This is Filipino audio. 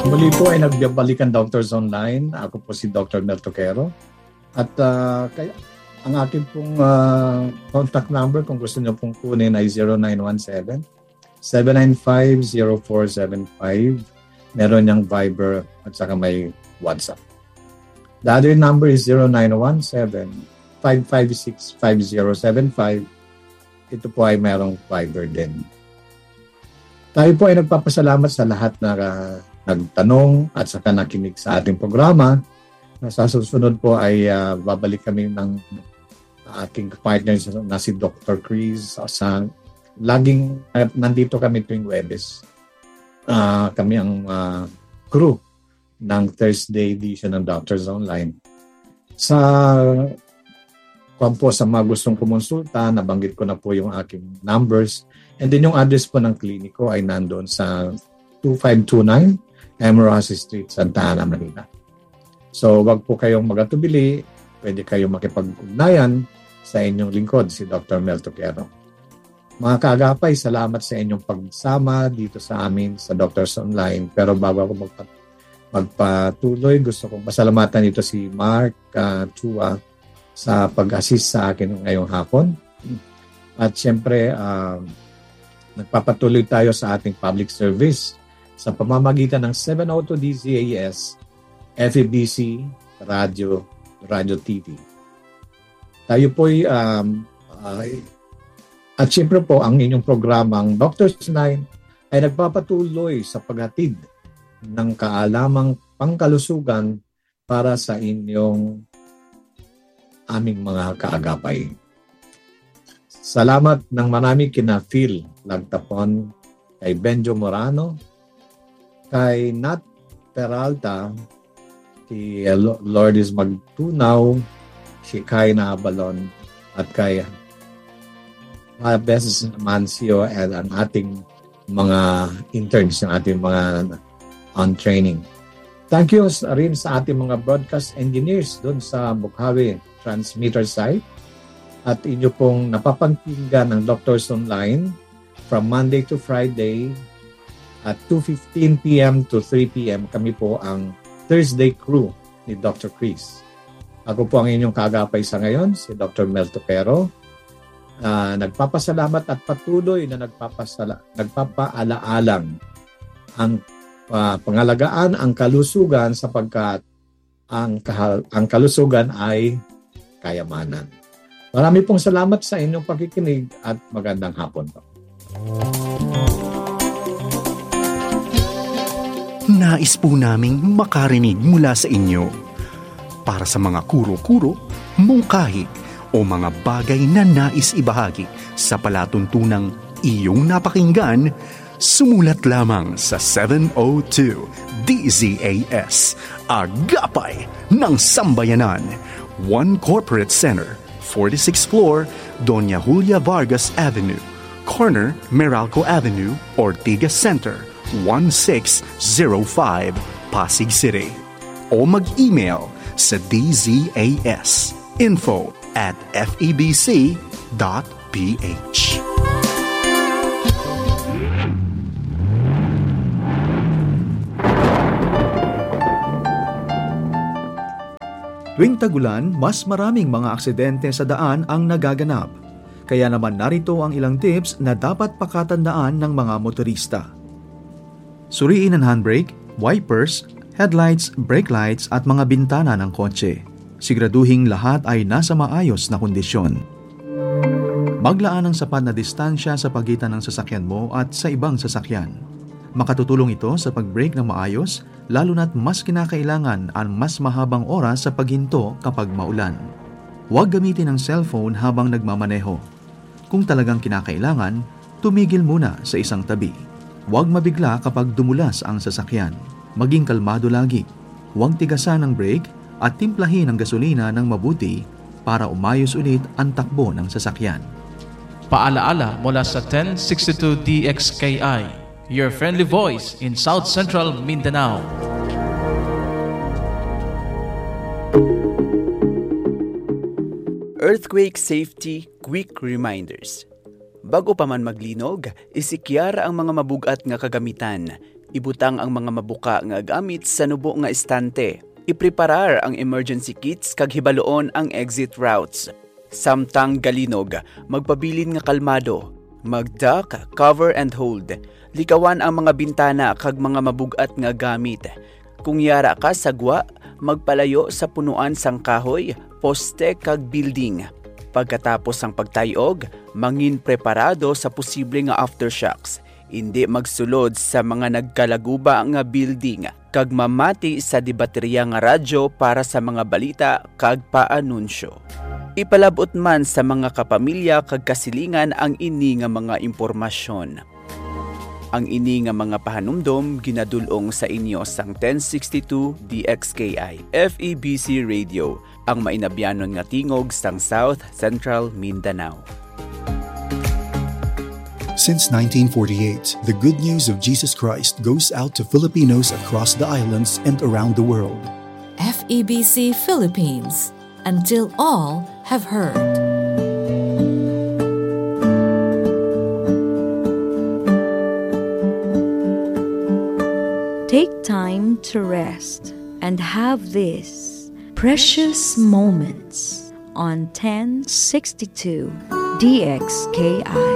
Muli po ay nagbabalikan Doctors Online. Ako po si Dr. Mel Toquero. At kaya, ang aking pong contact number kung gusto niyo pong kunin ay 0917-795-0475. Meron niyang Viber at saka may WhatsApp. The other number is 0917-556-5075. Ito po ay merong Viber din. Tayo po ay nagpapasalamat sa lahat na nagtanong at saka nakinig sa ating programa. Sa susunod po ay babalik kami ng aking partner na si Dr. Chris. Laging nandito kami tuwing Webes. Kami ang crew ng Thursday edition ng Doctors Online. Sa mga gustong kumonsulta, nabanggit ko na po yung aking numbers. And then yung address po ng kliniko ay nandoon sa 2529 Emerald Street, Santa Ana, Manila. So wag po kayong magatubili. Pwede kayong makipag-ugnayan sa inyong lingkod, si Dr. Mel Toquero. Mga kaagapay, salamat sa inyong pagsama dito sa amin sa Doctors Online. Pero bago ako magpatuloy, gusto kong pasalamatan dito si Mark Chua sa pag-assist sa akin ngayong hapon. At siyempre, nagpapatuloy tayo sa ating public service sa pamamagitan ng 702 DZAS, FEBC, Radio TV. Tayo po'y at siyempre po ang inyong programang Doctors 9 ay nagpapatuloy sa paghatid ng kaalamang pangkalusugan para sa aming mga kaagapay. Salamat ng marami kina Phil Lagtapon, kay Benjo Morano, kay Nat Peralta, kay Lourdes Magtunaw, si Kai Nabalon, at kay Bes Mancio at ang ating mga interns, ang ating mga on training. Thank you rin sa ating mga broadcast engineers doon sa Bukawi transmitter site at inyo pong napapakinggan ng Doctors Online from Monday to Friday at 2:15 p.m. to 3 p.m. Kami po ang Thursday crew ni Dr. Chris. Ako po ang inyong kaagapay sa ngayon, si Dr. Mel Toquero. Nagpapasalamat at patuloy na nagpapaalaalang ang pangalagaan ang kalusugan sapagkat ang kalusugan ay kayamanan. Marami pong salamat sa inyong pakikinig at magandang hapon po. Nais po naming makarinig mula sa inyo para sa mga kuro-kuro, mungkahi o mga bagay na nais ibahagi sa palatuntunang iyong napakinggan. Sumulat lamang sa 702 DZAS, Agapay ng Sambayanan, 1 Corporate Center, 46th floor, Doña Julia Vargas Avenue, corner Meralco Avenue, Ortigas Center, 1605, Pasig City. O mag-email sa dzas info@febc.ph. Tuwing tagulan, mas maraming mga aksidente sa daan ang nagaganap. Kaya naman narito ang ilang tips na dapat pakatandaan ng mga motorista. Suriin ang handbrake, wipers, headlights, brake lights at mga bintana ng kotse. Siguraduhing lahat ay nasa maayos na kondisyon. Maglaan ng sapat na distansya sa pagitan ng sasakyan mo at sa ibang sasakyan. Makatutulong ito sa pag-brake ng maayos, lalo na't mas kinakailangan ang mas mahabang oras sa paghinto kapag maulan. Huwag gamitin ang cellphone habang nagmamaneho. Kung talagang kinakailangan, tumigil muna sa isang tabi. Huwag mabigla kapag dumulas ang sasakyan. Maging kalmado lagi. Huwag tigasan ang brake at timplahin ang gasolina ng mabuti para umayos ulit ang takbo ng sasakyan. Paalaala mula sa 1062 DXKI, your friendly voice in South Central Mindanao. Earthquake Safety Quick Reminders. Bago pa man maglinog, isikyara ang mga mabugat nga kagamitan. Ibutang ang mga mabuka nga gamit sa nubo nga estante. Ipreparar ang emergency kits kag hibaloon ang exit routes. Samtang galinog, magpabilin nga kalmado. Mag-duck, cover and hold. Likawan ang mga bintana kag mga mabugat nga gamit. Kung yara ka sagwa, magpalayo sa punuan sang kahoy, poste kag building. Pagkatapos ang pagtayog, mangin preparado sa posible nga aftershocks. Hindi magsulod sa mga nagkalaguba nga building kag mamati sa dibaterya nga radyo para sa mga balita kag paanunsyo. Ipalabot man sa mga kapamilya kag kasilingan ang ini nga mga impormasyon. Ang ini nga mga pahanumdom ginadulong sa inyo sang 1062 DXKI FEBC Radio, ang mainabyanon nga tingog sang South Central Mindanao. Since 1948, the good news of Jesus Christ goes out to Filipinos across the islands and around the world. FEBC Philippines, until all have heard. Take time to rest and have these precious moments on 1062 DXKI.